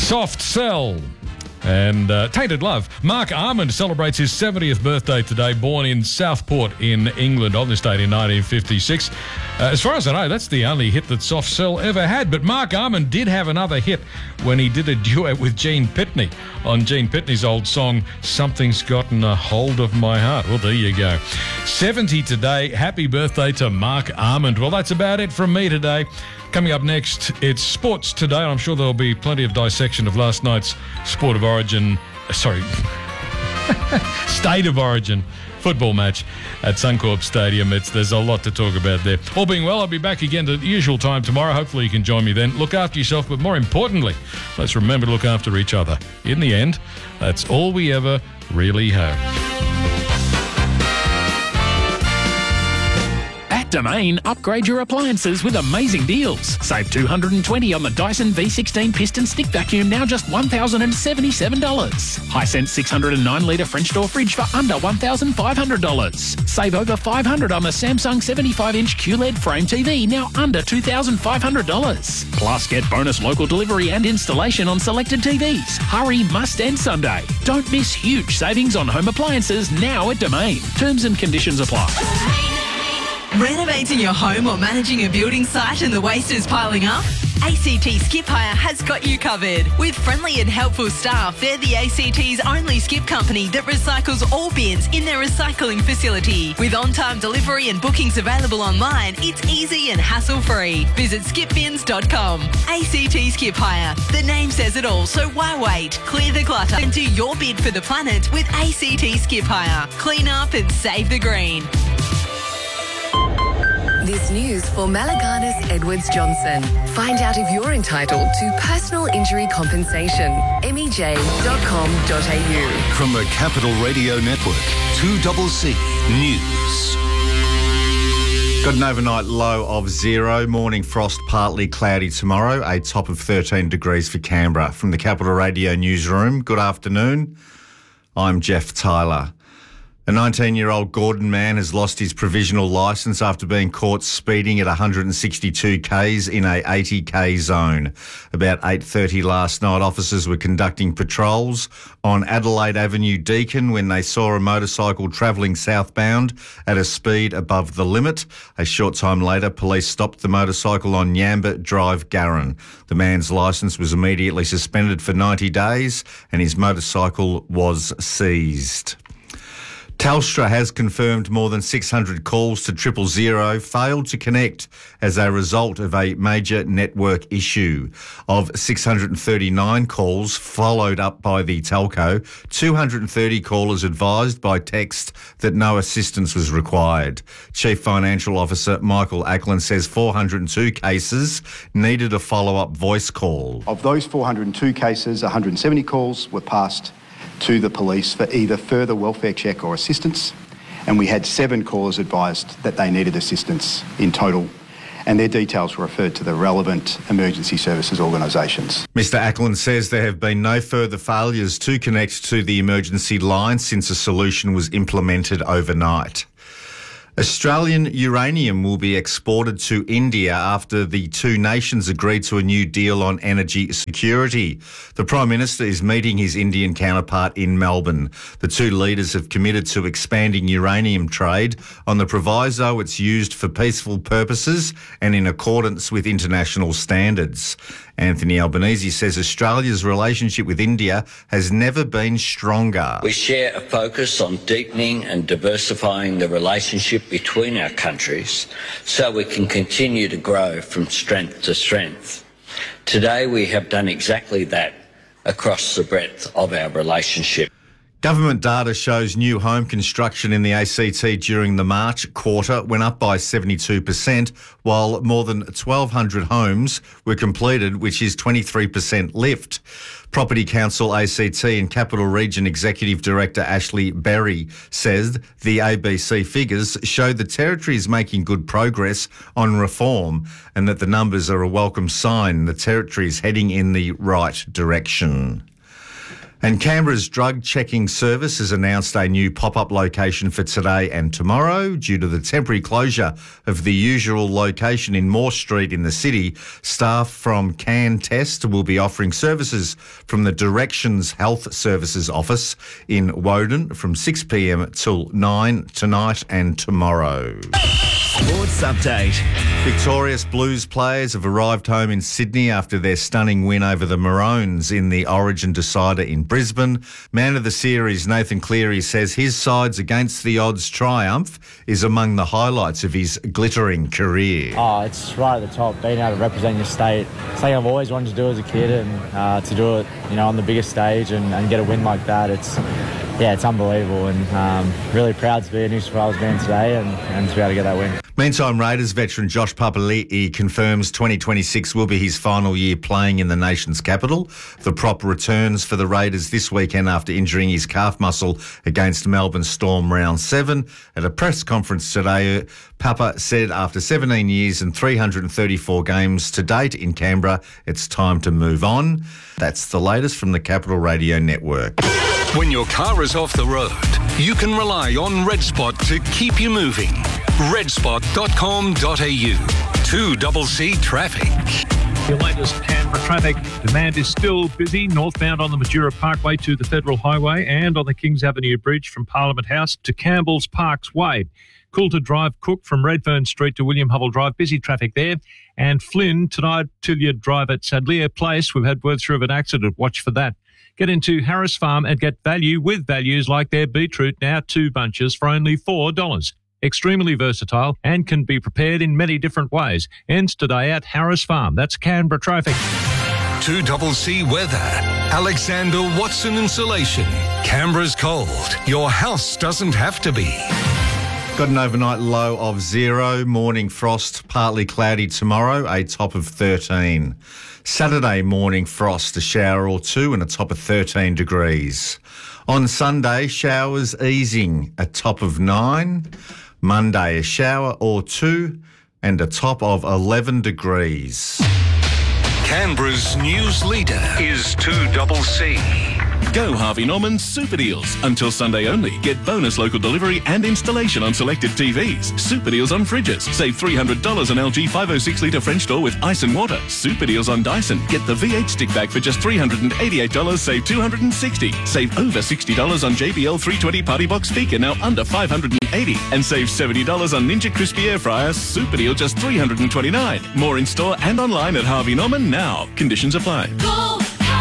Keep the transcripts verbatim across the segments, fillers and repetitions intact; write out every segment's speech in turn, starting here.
Soft Cell and uh, Tainted Love. Mark Armand celebrates his seventieth birthday today, born in Southport in England on this date in nineteen fifty-six. Uh, as far as I know, that's the only hit that Soft Cell ever had. But Mark Armand did have another hit when he did a duet with Gene Pitney on Gene Pitney's old song, Something's Gotten a Hold of My Heart. Well, there you go. seventy today. Happy birthday to Mark Armand. Well, that's about it from me today. Coming up next, it's Sports Today. I'm sure there'll be plenty of dissection of last night's Sport of Origin, uh, sorry, State of Origin football match at Suncorp Stadium. It's There's a lot to talk about there. All being well, I'll be back again at the usual time tomorrow. Hopefully you can join me then. Look after yourself, but more importantly, let's remember to look after each other. In the end, that's all we ever really have. Domain, upgrade your appliances with amazing deals. Save two hundred twenty dollars on the Dyson V sixteen piston stick vacuum, now just one thousand seventy-seven dollars. Hisense six hundred nine litre French door fridge for under one thousand five hundred dollars. Save over five hundred dollars on the Samsung seventy-five inch Q L E D frame T V, now under two thousand five hundred dollars. Plus, get bonus local delivery and installation on selected T Vs. Hurry, must end Sunday. Don't miss huge savings on home appliances now at Domain. Terms and conditions apply. Renovating your home or managing a building site and the waste is piling up? A C T Skip Hire has got you covered. With friendly and helpful staff, they're the A C T's only skip company that recycles all bins in their recycling facility. With on-time delivery and bookings available online, it's easy and hassle-free. Visit skip bins dot com. A C T Skip Hire. The name says it all, so why wait? Clear the clutter and do your bid for the planet with A C T Skip Hire. Clean up and save the green. This news for Malaganas Edwards Johnson. Find out if you're entitled to personal injury compensation. M E J dot com dot A U. From the Capital Radio Network, two C C News. Got an overnight low of zero. Morning frost, partly cloudy tomorrow. A top of thirteen degrees for Canberra. From the Capital Radio newsroom, good afternoon. I'm Jeff Tyler. A nineteen-year-old Gordon man has lost his provisional licence after being caught speeding at one hundred sixty-two k's in a eighty k zone. About eight thirty last night, officers were conducting patrols on Adelaide Avenue Deakin when they saw a motorcycle travelling southbound at a speed above the limit. A short time later, police stopped the motorcycle on Yamba Drive, Garran. The man's licence was immediately suspended for ninety days and his motorcycle was seized. Telstra has confirmed more than six hundred calls to triple zero failed to connect as a result of a major network issue. Of six hundred thirty-nine calls followed up by the telco, two hundred thirty callers advised by text that no assistance was required. Chief Financial Officer Michael Ackland says four hundred two cases needed a follow-up voice call. Of those four hundred two cases, one hundred seventy calls were passed to the police for either further welfare check or assistance, and we had seven callers advised that they needed assistance in total, and their details were referred to the relevant emergency services organisations. Mister Ackland says there have been no further failures to connect to the emergency line since a solution was implemented overnight. Australian uranium will be exported to India after the two nations agreed to a new deal on energy security. The Prime Minister is meeting his Indian counterpart in Melbourne. The two leaders have committed to expanding uranium trade on the proviso it's used for peaceful purposes and in accordance with international standards. Anthony Albanese says Australia's relationship with India has never been stronger. We share a focus on deepening and diversifying the relationship between our countries so we can continue to grow from strength to strength. Today we have done exactly that across the breadth of our relationship. Government data shows new home construction in the A C T during the March quarter went up by seventy-two percent, while more than twelve hundred homes were completed, which is twenty-three percent lift. Property Council A C T and Capital Region Executive Director Ashley Berry says the A B C figures show the Territory is making good progress on reform and that the numbers are a welcome sign the Territory is heading in the right direction. And Canberra's drug checking service has announced a new pop-up location for today and tomorrow. Due to the temporary closure of the usual location in Moore Street in the city, staff from Can Test will be offering services from the Directions Health Services office in Woden from six p m till nine tonight and tomorrow. Sports update. Victorious Blues players have arrived home in Sydney after their stunning win over the Maroons in the Origin decider in Brisbane. Man of the series Nathan Cleary says his side's against the odds triumph is among the highlights of his glittering career. Oh, it's right at the top, being able to represent your state. It's something I've always wanted to do as a kid, and uh, to do it, you know, on the biggest stage and, and get a win like that, it's yeah, it's unbelievable, and um, really proud to be a New South Wales man today and, and to be able to get that win. Meantime, Raiders veteran Josh Papali'i confirms twenty twenty-six will be his final year playing in the nation's capital. The prop returns for the Raiders this weekend after injuring his calf muscle against Melbourne Storm round seven. At a press conference today, Papa said after seventeen years and three hundred thirty-four games to date in Canberra, it's time to move on. That's the latest from the Capital Radio Network. When your car is off the road, you can rely on Red Spot to keep you moving. red spot dot com dot a u. two C C Traffic. The latest Canberra traffic. Demand is still busy northbound on the Majura Parkway to the Federal Highway and on the Kings Avenue Bridge from Parliament House to Campbell's Parks Way. Coulter Drive Cook from Redfern Street to William Hubble Drive. Busy traffic there. And Flynn, tonight, Tilliard Drive at Sadleir Place. We've had word through of an accident. Watch for that. Get into Harris Farm and get value with values like their beetroot, now two bunches for only four dollars. Extremely versatile and can be prepared in many different ways. Ends today at Harris Farm. That's Canberra traffic. two C C weather. Alexander Watson Insulation. Canberra's cold. Your house doesn't have to be. Got an overnight low of zero. Morning frost, partly cloudy tomorrow, a top of thirteen. Saturday morning frost, a shower or two and a top of thirteen degrees. On Sunday, showers easing, a top of nine. Monday, a shower or two and a top of eleven degrees. Canberra's news leader is two C C. Go Harvey Norman's Super Deals. Until Sunday only. Get bonus local delivery and installation on selected T Vs. Super Deals on fridges. Save three hundred dollars on L G five oh six litre French door with ice and water. Super Deals on Dyson. Get the V eight stick bag for just three hundred eighty-eight dollars. Save two hundred sixty dollars. Save over sixty dollars on J B L three twenty Party Box speaker, now under five hundred eighty dollars. And save seventy dollars on Ninja Crispy Air Fryer. Super Deal just three hundred twenty-nine dollars. More in store and online at Harvey Norman now. Conditions apply. Go!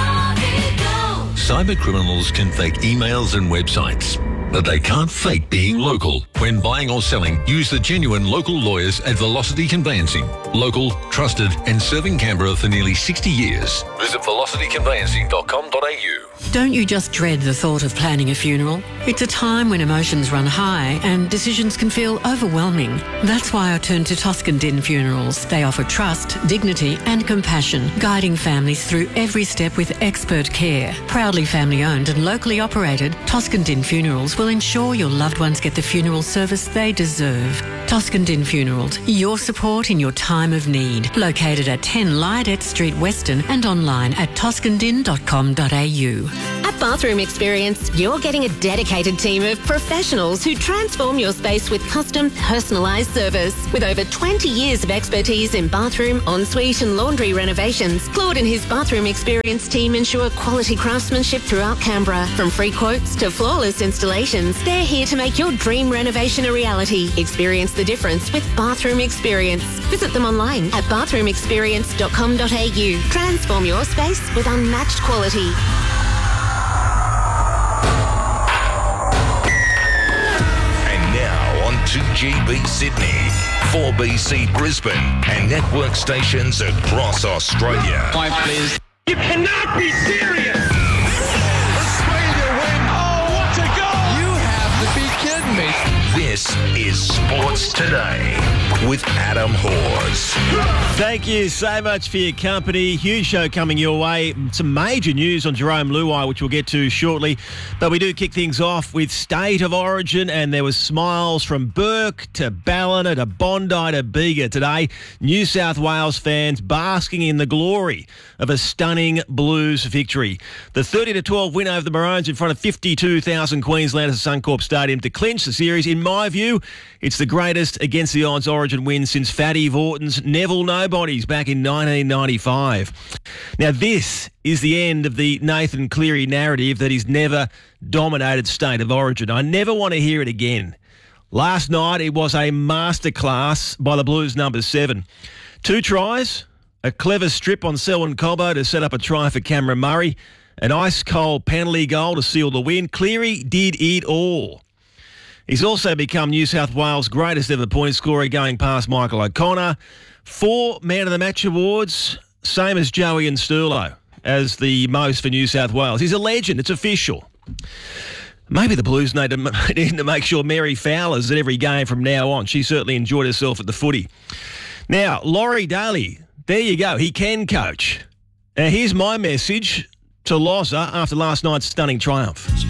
Cyber criminals can fake emails and websites, but they can't fake being local. When buying or selling, use the genuine local lawyers at Velocity Conveyancing. Local, trusted, and serving Canberra for nearly sixty years. Visit velocity conveyancing dot com dot a u. Don't you just dread the thought of planning a funeral? It's a time when emotions run high and decisions can feel overwhelming. That's why I turn to Toscan Din Funerals. They offer trust, dignity and compassion, guiding families through every step with expert care. Proudly family owned and locally operated, Toscan Din Funerals will ensure your loved ones get the funeral service they deserve. Toscan Din Funerals, your support in your time of need. Located at ten Lydet Street, Weston, and online at toscan din dot com dot a u. At Bathroom Experience, you're getting a dedicated team of professionals who transform your space with custom, personalised service. With over twenty years of expertise in bathroom, ensuite and laundry renovations, Claude and his Bathroom Experience team ensure quality craftsmanship throughout Canberra. From free quotes to flawless installations, they're here to make your dream renovation a reality. Experience the difference with Bathroom Experience. Visit them online at bathroom experience dot com dot a u. Transform your space with unmatched quality. To G B Sydney, four B C Brisbane, and network stations across Australia. Five, please. You cannot be serious! Australia win! Oh, what a goal! You have to be kidding me! This This is Sports Today with Adam Hawes. Thank you so much for your company. Huge show coming your way. Some major news on Jerome Luai, which we'll get to shortly. But we do kick things off with State of Origin, and there was smiles from Burke to Ballina to Bondi to Bega today. New South Wales fans basking in the glory of a stunning Blues victory. The thirty to twelve win over the Maroons in front of fifty-two thousand Queenslanders at Suncorp Stadium to clinch the series. In my view, it's the greatest against the odds Origin win since Fatty Vorton's Neville Nobodies back in nineteen ninety-five. Now, this is the end of the Nathan Cleary narrative that he's never dominated State of Origin. I never want to hear it again. Last night, it was a masterclass by the Blues number seven. Two tries, a clever strip on Selwyn Cobbo to set up a try for Cameron Murray, an ice-cold penalty goal to seal the win. Cleary did it all. He's also become New South Wales' greatest ever point scorer, going past Michael O'Connor. Four Man of the Match awards, same as Joey and Sturlo, as the most for New South Wales. He's a legend. It's official. Maybe the Blues need to, need to make sure Mary Fowler's at every game from now on. She certainly enjoyed herself at the footy. Now, Laurie Daly, there you go. He can coach. Now, here's my message to Loza after last night's stunning triumph.